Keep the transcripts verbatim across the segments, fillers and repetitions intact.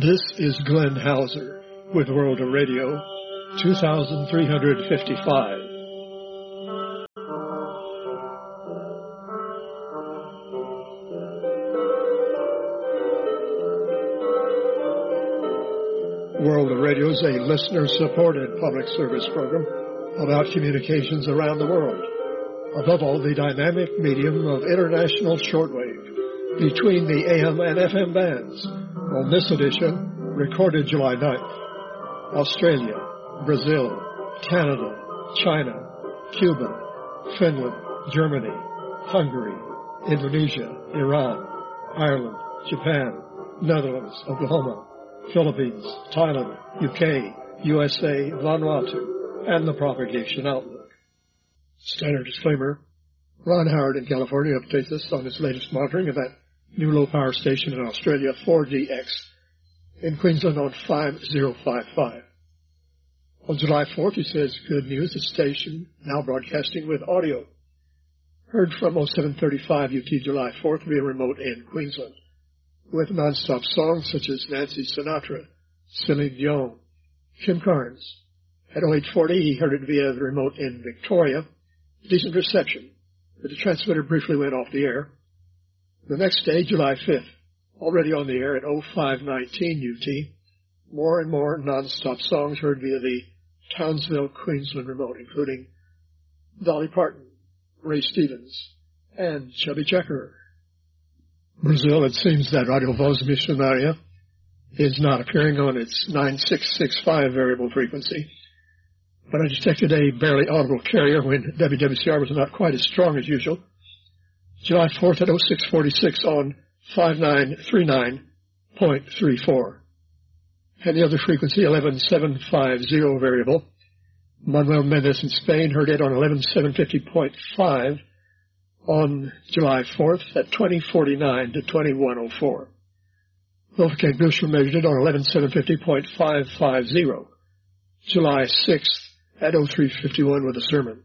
This is Glenn Hauser with World of Radio, two thousand three hundred fifty-five. World of Radio is a listener-supported public service program about communications around the world. Above all, the dynamic medium of international shortwave between the A M and F M bands. On this edition, recorded July ninth, Australia, Brazil, Canada, China, Cuba, Finland, Germany, Hungary, Indonesia, Iran, Ireland, Japan, Netherlands, Oklahoma, Philippines, Thailand, U K, U S A, Vanuatu, and the propagation outlook. Standard disclaimer. Ron Howard in California updates us on his latest monitoring of that new low-power station in Australia, four D X, in Queensland on five oh five five. On July fourth, he says, good news, the station now broadcasting with audio. Heard from oh seven thirty-five U T July fourth via remote in Queensland, with non-stop songs such as Nancy Sinatra, Celine Dion, Kim Carnes. At oh eight forty, he heard it via the remote in Victoria. Decent reception, but the transmitter briefly went off the air. The next day, July fifth, already on the air at oh five nineteen U T, more and more non-stop songs heard via the Townsville, Queensland remote, including Dolly Parton, Ray Stevens, and Chubby Checker. Brazil, it seems that Radio Voz Missionaria is not appearing on its nine six six five variable frequency, but I detected a barely audible carrier when W W C R was not quite as strong as usual. July fourth at oh six forty-six on five nine three nine point three four. And the other frequency, eleven seven fifty variable. Manuel Mendez in Spain heard it on eleven seven fifty point five on July fourth at twenty forty-nine to twenty-one oh four. Wolfgang Büchel measured it on eleven seven fifty point five five zero. July sixth at oh three fifty-one with a sermon.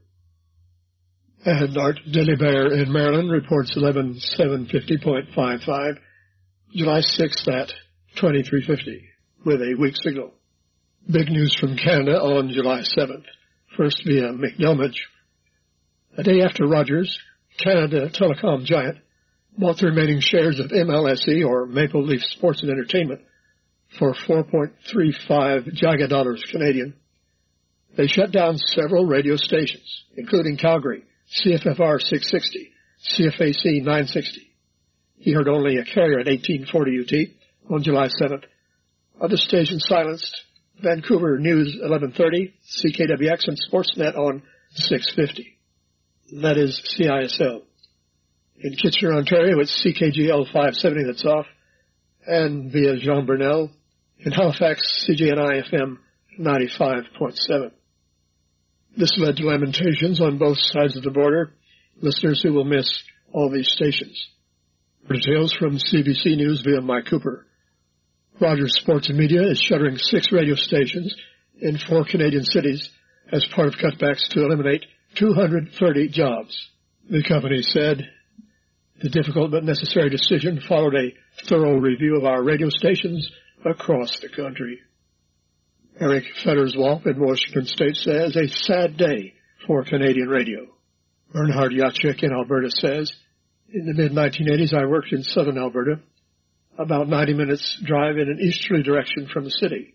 And Art Delibert in Maryland reports eleven seven fifty point five five, July sixth at twenty-three fifty with a weak signal. Big news from Canada on July seventh, first via McDelmage. A day after Rogers, Canada telecom giant bought the remaining shares of M L S E, or Maple Leaf Sports and Entertainment, for four point three five gigadollars Canadian. They shut down several radio stations, including Calgary, C F F R six sixty, C F A C nine sixty. He heard only a carrier at eighteen forty U T on July seventh. Other stations silenced: Vancouver News eleven thirty, C K W X, and Sportsnet on six fifty. That is C I S L. In Kitchener, Ontario, it's C K G L five seventy that's off, and via Jean Burnell. In Halifax, C J N I F M ninety-five point seven. This led to lamentations on both sides of the border, listeners who will miss all these stations. Details from C B C News via Mike Cooper. Rogers Sports and Media is shuttering six radio stations in four Canadian cities as part of cutbacks to eliminate two hundred thirty jobs. The company said the difficult but necessary decision followed a thorough review of our radio stations across the country. Eric Fedderswalp in Washington State says, a sad day for Canadian radio. Bernhard Jacek in Alberta says, in the mid nineteen eighties I worked in southern Alberta, about ninety minutes drive in an easterly direction from the city.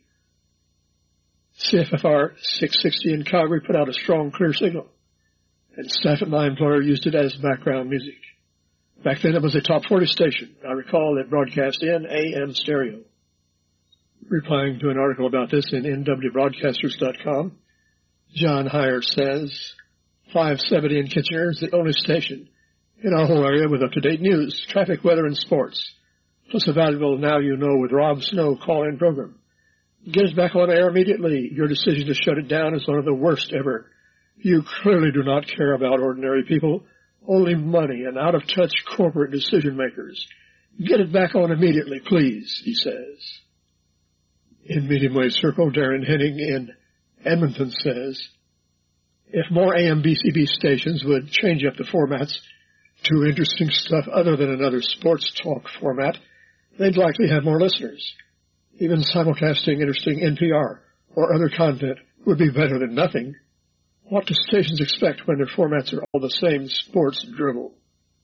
C F F R six sixty in Calgary put out a strong, clear signal, and staff at my employer used it as background music. Back then it was a top forty station. I recall it broadcast in A M stereo. Replying to an article about this in N W broadcasters dot com, John Heyer says, five seventy in Kitchener is the only station in our whole area with up-to-date news, traffic, weather, and sports, plus a valuable Now You Know with Rob Snow call-in program. Get it back on air immediately. Your decision to shut it down is one of the worst ever. You clearly do not care about ordinary people, only money and out-of-touch corporate decision-makers. Get it back on immediately, please, he says. In Medium Wave Circle, Darren Henning in Edmonton says, if more A M B C B stations would change up the formats to interesting stuff other than another sports talk format, they'd likely have more listeners. Even simulcasting interesting N P R or other content would be better than nothing. What do stations expect when their formats are all the same sports drivel?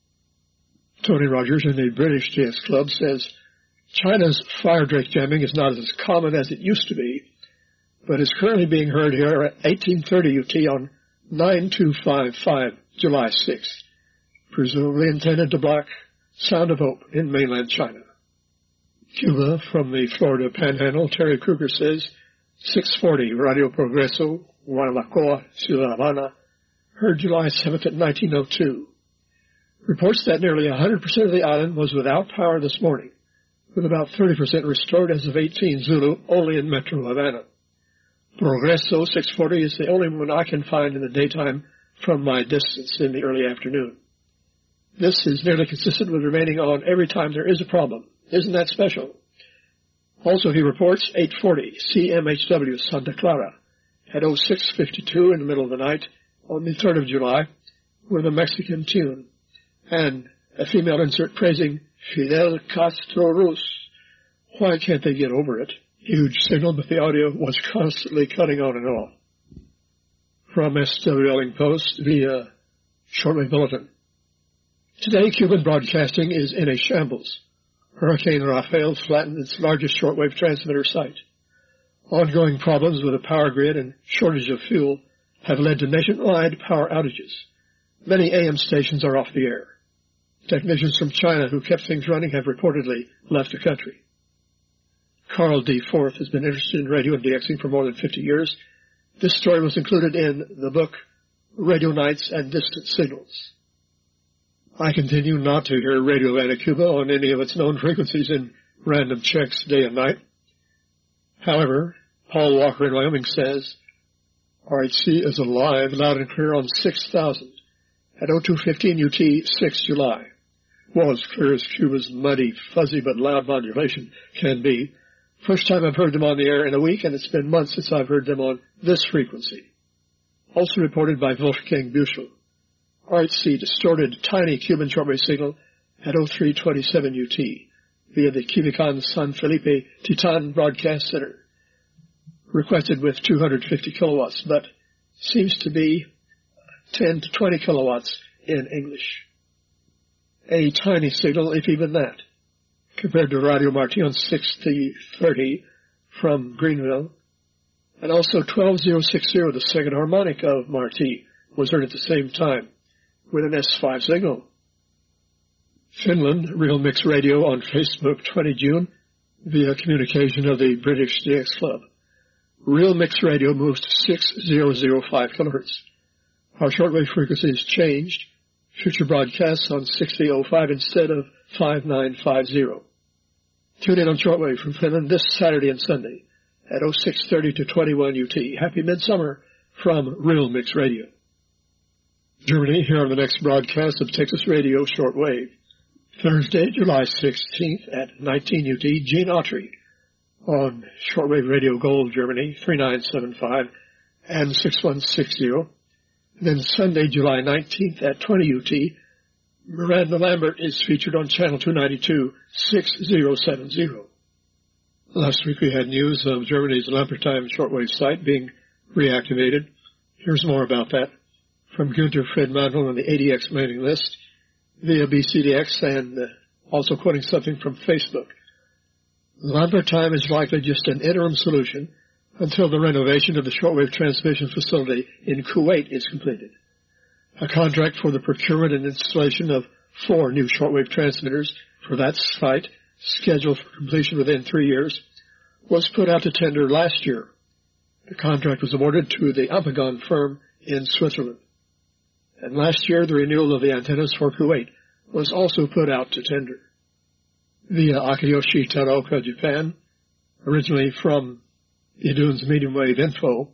Tony Rogers in the British D X Club says, China's fire drake jamming is not as common as it used to be, but is currently being heard here at eighteen thirty U T on nine two five five, July sixth, presumably intended to block Sound of Hope in mainland China. Cuba, from the Florida Panhandle, Terry Kruger says, six forty, Radio Progreso, Guanabacoa, Ciudad Habana, heard July seventh at nineteen oh two. Reports that nearly one hundred percent of the island was without power this morning, with about thirty percent restored as of eighteen Zulu only in Metro Havana. Progreso six forty is the only one I can find in the daytime from my distance in the early afternoon. This is nearly consistent with remaining on every time there is a problem. Isn't that special? Also, he reports eight forty C M H W Santa Clara at oh six fifty-two in the middle of the night on the third of July with a Mexican tune and a female insert praising Fidel Castro Ruz. Why can't they get over it? Huge signal, but the audio was constantly cutting on and off. From S W L Post via shortwave bulletin. Today, Cuban broadcasting is in a shambles. Hurricane Rafael flattened its largest shortwave transmitter site. Ongoing problems with the power grid and shortage of fuel have led to nationwide power outages. Many A M stations are off the air. Technicians from China who kept things running have reportedly left the country. Carl D. Forth has been interested in radio and DXing for more than fifty years. This story was included in the book Radio Nights and Distant Signals. I continue not to hear Radio Havana, Cuba on any of its known frequencies in random checks day and night. However, Paul Walker in Wyoming says, R H C is alive, loud and clear on six thousand at oh two fifteen U T, sixth July. Well, as clear as Cuba's muddy, fuzzy, but loud modulation can be. First time I've heard them on the air in a week, and it's been months since I've heard them on this frequency. Also reported by Wolfgang Büchel. R H C distorted tiny Cuban shortwave signal at oh three twenty-seven U T via the Quibicon San Felipe Titan Broadcast Center. Requested with two hundred fifty kilowatts, but seems to be ten to twenty kilowatts in English. A tiny signal, if even that, compared to Radio Marti on sixty thirty from Greenville, and also twelve thousand sixty, the second harmonic of Marti, was heard at the same time with an S five signal. Finland, Real Mix Radio on Facebook, twentieth of June, via communication of the British D X Club. Real Mix Radio moves to six thousand five kilohertz. Our shortwave frequency is changed. Future broadcasts on sixty oh five instead of five nine five zero. Tune in on shortwave from Finland this Saturday and Sunday at oh six thirty to twenty-one U T. Happy Midsummer from Real Mix Radio. Germany, here on the next broadcast of Texas Radio Shortwave. Thursday, July sixteenth at nineteen U T, Gene Autry on Shortwave Radio Gold, Germany, three nine seven five and six one six zero. Then Sunday, July nineteenth at twenty U T, Miranda Lambert is featured on Channel two ninety-two, six zero seven zero. Last week we had news of Germany's Lampertheim shortwave site being reactivated. Here's more about that from Günther Friedmantel on the A D X mailing list via B C D X and uh, also quoting something from Facebook. Lampertheim is likely just an interim solution until the renovation of the shortwave transmission facility in Kuwait is completed. A contract for the procurement and installation of four new shortwave transmitters for that site, scheduled for completion within three years, was put out to tender last year. The contract was awarded to the Ampagon firm in Switzerland. And last year, the renewal of the antennas for Kuwait was also put out to tender. Via Akiyoshi Taraoka, Japan, originally from Idun's medium wave info,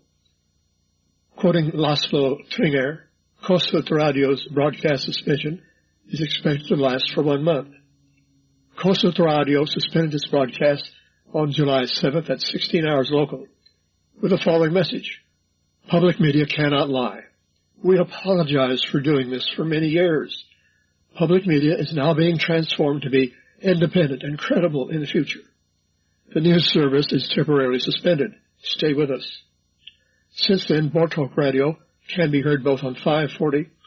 quoting Laszlo Tringer, Kossuth Radio's broadcast suspension is expected to last for one month. Kossuth Radio suspended its broadcast on July seventh at sixteen hours local with the following message. Public media cannot lie. We apologize for doing this for many years. Public media is now being transformed to be independent and credible in the future. The news service is temporarily suspended. Stay with us. Since then, More Talk Radio can be heard both on five forty